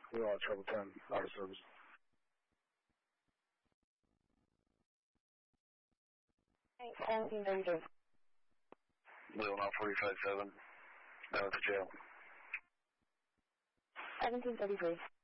We're on Treble 10, out of service. Thanks, 1733. Wheel now 45-7, down at the jail. 1733.